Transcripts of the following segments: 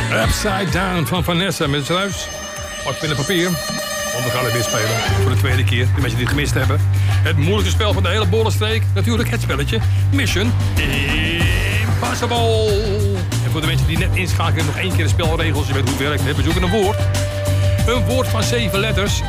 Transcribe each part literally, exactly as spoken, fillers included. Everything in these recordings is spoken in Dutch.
Upside Down van Vanessa met Sluis. Pak pen en papier. Want we gaan het weer spelen. Voor de tweede keer. De mensen die het gemist hebben. Het moeilijkste spel van de hele bollenstreek. Natuurlijk het spelletje Mission Impossible. En voor de mensen die net inschakelen, nog één keer de spelregels. Je weet hoe het werkt. We zoeken een woord. Een woord van zeven letters.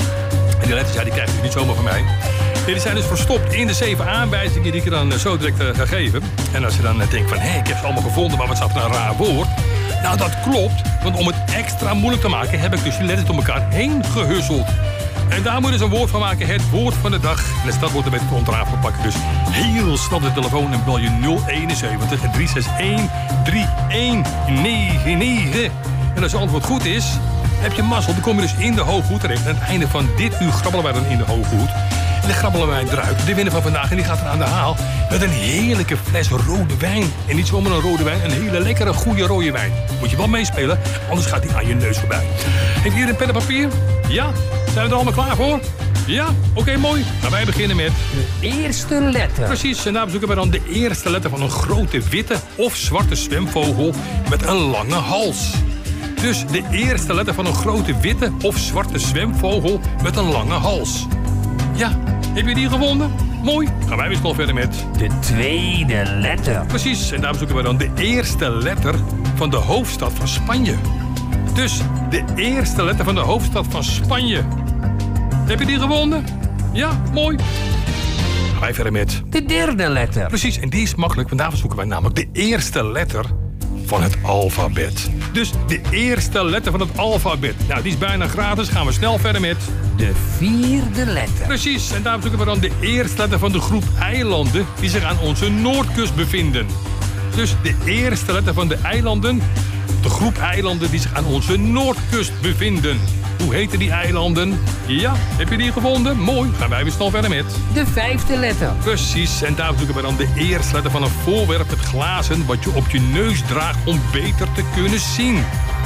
En die letters, ja, die krijg je niet zomaar van mij. Die zijn dus verstopt in de zeven aanwijzingen die ik je dan zo direct uh, ga geven. En als je dan uh, denkt van, hé, ik heb ze allemaal gevonden, maar wat staat nou een raar woord? Nou, dat klopt, want om het extra moeilijk te maken heb ik dus die letters door elkaar heen gehusseld. En daar moet je dus een woord van maken, het woord van de dag. En dat wordt een beetje onderaan pakken. Dus heel snel de telefoon en bel je nul eenenzeventig drie zes een drie een negen negen. En als je antwoord goed is, heb je mazzel. Dan kom je dus in de hooghoed terecht. En aan het einde van dit uur grabbelen wij dan in de hooghoed. En dan grabbelen wij eruit. De winnaar van vandaag, en die gaat er aan de haal met een heerlijke fles rode wijn. En niet zomaar een rode wijn, een hele lekkere, goede rode wijn. Moet je wel meespelen, anders gaat die aan je neus voorbij. Heeft hier een pen en papier? Ja? Zijn we er allemaal klaar voor? Ja? Oké, okay, mooi. Nou, wij beginnen met de eerste letter. Precies, en daar zoeken we dan de eerste letter van een grote witte of zwarte zwemvogel met een lange hals. Dus de eerste letter van een grote witte of zwarte zwemvogel met een lange hals. Ja, heb je die gevonden? Mooi. Gaan wij weer snel verder met de tweede letter. Precies, en daar zoeken we dan de eerste letter van de hoofdstad van Spanje. Dus de eerste letter van de hoofdstad van Spanje. Heb je die gevonden? Ja, mooi. Gaan wij verder met de derde letter. Precies, en die is makkelijk, want daarvoor zoeken wij namelijk de eerste letter van het alfabet. Dus de eerste letter van het alfabet. Nou, die is bijna gratis. Gaan we snel verder met de vierde letter. Precies, en daarom zoeken we dan de eerste letter van de groep eilanden die zich aan onze noordkust bevinden. Dus de eerste letter van de eilanden, de groep eilanden die zich aan onze noordkust bevinden. Hoe heten die eilanden? Ja, heb je die gevonden? Mooi, gaan wij weer snel verder met de vijfde letter. Precies, en daar zoeken we dan de eerste letter van een voorwerp met glazen wat je op je neus draagt om beter te kunnen zien.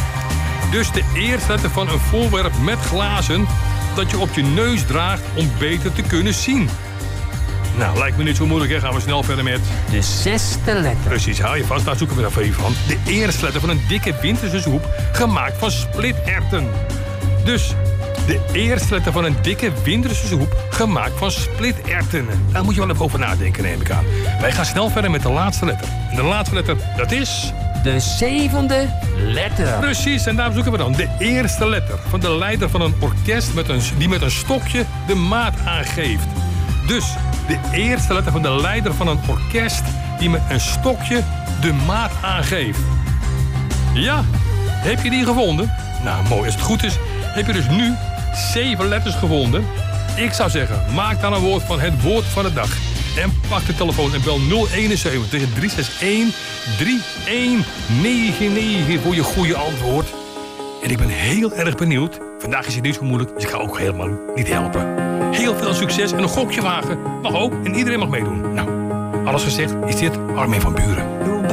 Dus de eerste letter van een voorwerp met glazen dat je op je neus draagt om beter te kunnen zien. Nou, lijkt me niet zo moeilijk, hè? Gaan we snel verder met de zesde letter. Precies, hou je vast, daar zoeken we dan even van. De eerste letter van een dikke winterse soep gemaakt van splitterwten. Dus de eerste letter van een dikke winterse soep gemaakt van splitterwten. Daar moet je wel even over nadenken, neem ik aan. Wij gaan snel verder met de laatste letter. En de laatste letter, dat is de zevende letter. Precies, en daar zoeken we dan de eerste letter van de leider van een orkest met een, die met een stokje de maat aangeeft. Dus de eerste letter van de leider van een orkest die met een stokje de maat aangeeft. Ja, heb je die gevonden? Nou, mooi. Als het goed is, heb je dus nu zeven letters gevonden. Ik zou zeggen, maak dan een woord van het woord van de dag. En pak de telefoon en bel nul eenenzeventig drie zes een drie een negen negen voor je goede antwoord. En ik ben heel erg benieuwd. Vandaag is het niet zo moeilijk, dus ik ga ook helemaal niet helpen. Heel veel succes en een gokje wagen mag ook en iedereen mag meedoen. Nou, alles gezegd is dit Armin van Buuren.